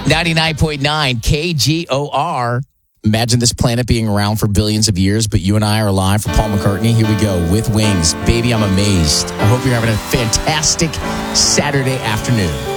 99.9 KGOR. Imagine this planet being around for billions of years, but you and I are alive for Paul McCartney. Here we go with Wings. Baby, I'm amazed. I hope you're having a fantastic Saturday afternoon.